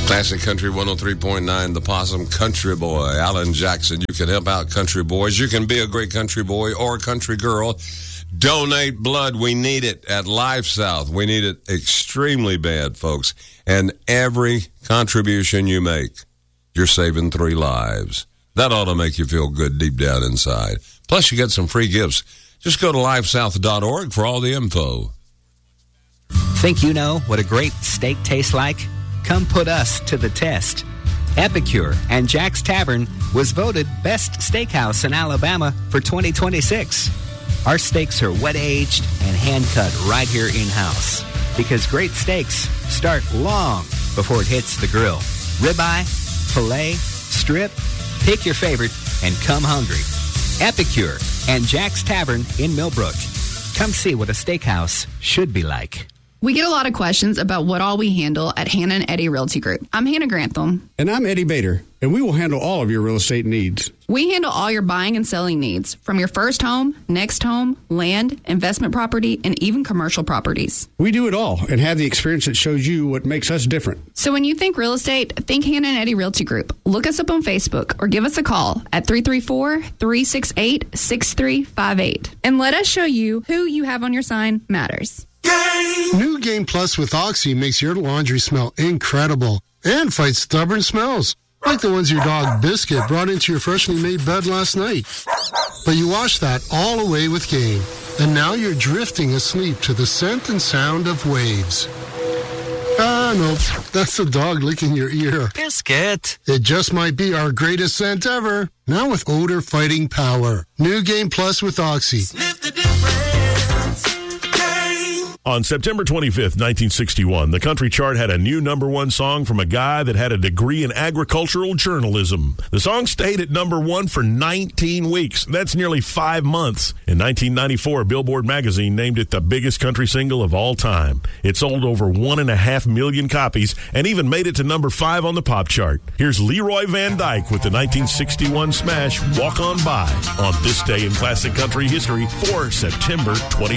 Classic Country 103.9, the Possum Country Boy, Alan Jackson. You can help out country boys. You can be a great country boy or country girl. Donate blood. We need it at Life South. We need it extremely bad, folks. And every contribution you make, you're saving 3 lives. That ought to make you feel good deep down inside. Plus, you get some free gifts. Just go to lifesouth.org for all the info. Think you know what a great steak tastes like? Come put us to the test. Epicure and Jack's Tavern was voted Best Steakhouse in Alabama for 2026. Our steaks are wet-aged and hand-cut right here in-house because great steaks start long before it hits the grill. Ribeye, filet, strip, pick your favorite and come hungry. Epicure and Jack's Tavern in Millbrook. Come see what a steakhouse should be like. We get a lot of questions about what all we handle at Hannah and Eddie Realty Group. I'm Hannah Grantham. And I'm Eddie Bader, and we will handle all of your real estate needs. We handle all your buying and selling needs, from your first home, next home, land, investment property, and even commercial properties. We do it all and have the experience that shows you what makes us different. So when you think real estate, think Hannah and Eddie Realty Group. Look us up on Facebook or give us a call at 334-368-6358. And let us show you who you have on your sign matters. New Game Plus with Oxy makes your laundry smell incredible and fights stubborn smells, like the ones your dog Biscuit brought into your freshly made bed last night. But you washed that all away with Game, and now you're drifting asleep to the scent and sound of waves. Ah, no, that's the dog licking your ear. Biscuit. It just might be our greatest scent ever, now with odor-fighting power. New Game Plus with Oxy. Sniff the difference. On September 25th, 1961, the country chart had a new #1 song from a guy that had a degree in agricultural journalism. The song stayed at #1 for 19 weeks. That's nearly 5 months. In 1994, Billboard magazine named it the biggest country single of all time. It sold over 1.5 million copies and even made it to #5 on the pop chart. Here's Leroy Van Dyke with the 1961 smash Walk On By on this day in classic country history for September 25th.